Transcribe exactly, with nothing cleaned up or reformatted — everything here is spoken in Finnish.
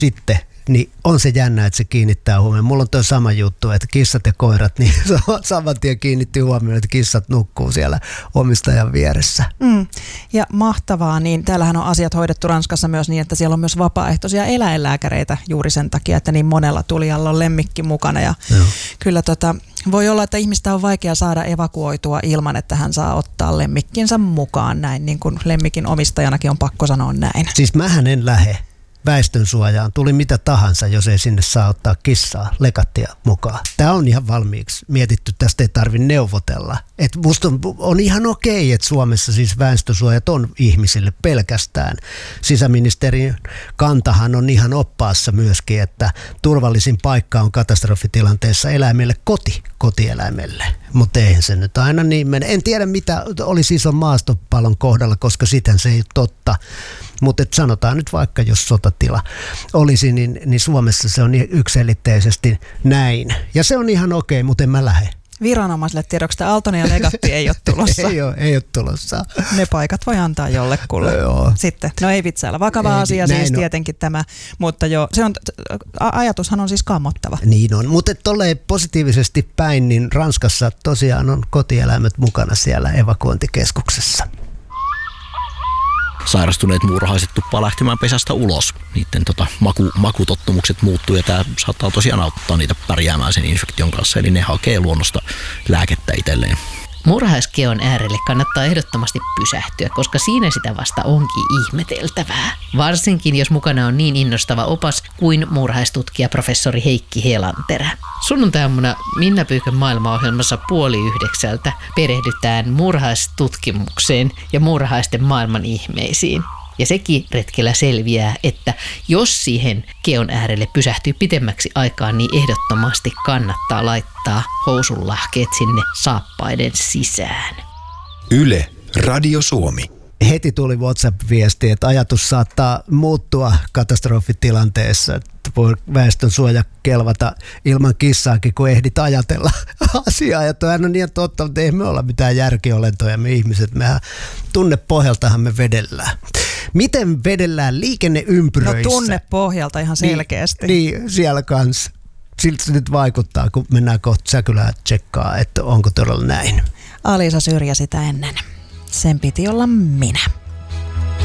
sitten, niin on se jännä, että se kiinnittää huomioon. Mulla on tuo sama juttu, että kissat ja koirat, niin saman tien kiinnitti huomioon, että kissat nukkuu siellä omistajan vieressä. Mm. Ja mahtavaa, niin täällähän on asiat hoidettu Ranskassa myös niin, että siellä on myös vapaaehtoisia eläinlääkäreitä juuri sen takia, että niin monella tulijalla on lemmikki mukana. Ja Joo. kyllä tota, voi olla, että ihmistä on vaikea saada evakuoitua ilman, että hän saa ottaa lemmikkinsä mukaan näin, niin kuin lemmikin omistajanakin on pakko sanoa näin. Siis mähän en lähde väestönsuojaan, tuli mitä tahansa, jos ei sinne saa ottaa kissaa, lekattia mukaan. Tämä on ihan valmiiksi mietitty, tästä ei tarvitse neuvotella. Et musta on, on ihan okei, että Suomessa siis väestönsuojat on ihmisille pelkästään. Sisäministerin kantahan on ihan oppaassa myöskin, että turvallisin paikka on katastrofitilanteessa eläimelle koti, kotieläimelle. Mutta eihän se nyt aina niin mene. En tiedä mitä olisi ison maastopallon kohdalla, koska sitten se ei ole totta. Mutta sanotaan nyt vaikka, jos sotatila olisi, niin, niin Suomessa se on yksiselitteisesti näin. Ja se on ihan okei, mutta en mä lähde. Viranomaisille tiedoksi, että Aaltonen ja Legatti ei ole tulossa. ei, ole, ei ole tulossa. Ne paikat voi antaa jollekulle. Joo. Sitten, no ei vitsailla. Vakava ei, asia siis tietenkin tämä, mutta joo, se on, ajatushan on siis kammottava. Niin on, mutta tolleen positiivisesti päin, niin Ranskassa tosiaan on kotieläimet mukana siellä evakuointikeskuksessa. Sairastuneet muurahaiset tuppaa lähtemään pesästä ulos. Niiden tota, maku, makutottumukset muuttuu ja tämä saattaa tosiaan auttaa niitä pärjäämään sen infektion kanssa. Eli ne hakee luonnosta lääkettä itselleen. Muurahaiskeon äärelle kannattaa ehdottomasti pysähtyä, koska siinä sitä vasta onkin ihmeteltävää. Varsinkin jos mukana on niin innostava opas kuin muurahaistutkija professori Heikki Helanterä. Sunnuntaina Minna Pyykön maailmaohjelmassa puoli yhdeksältä perehdytään muurahaistutkimukseen ja muurahaisten maailman ihmeisiin. Ja sekin retkellä selviää, että jos siihen keon äärelle pysähtyy pitemmäksi aikaa, niin ehdottomasti kannattaa laittaa housunlahkeet sinne saappaiden sisään. Yle, Radio Suomi. Heti tuli WhatsApp-viesti, että ajatus saattaa muuttua katastrofitilanteessa. Että voi väestön suoja kelvata ilman kissaakin, kun ehdit ajatella asiaa. Ja toihan on niin totta, mutta ei me olla mitään järkiolentoja, me ihmiset. Mehän tunnepohjaltahan me vedellään. Miten vedellään liikenneympyröissä? No tunnepohjalta ihan selkeästi. Niin, niin siellä kanssa. Siltä se nyt vaikuttaa, kun mennään kohta Säkylään tsekkaa, että onko todella näin. Alisa syrjä sitä ennen. Sen piti olla minä.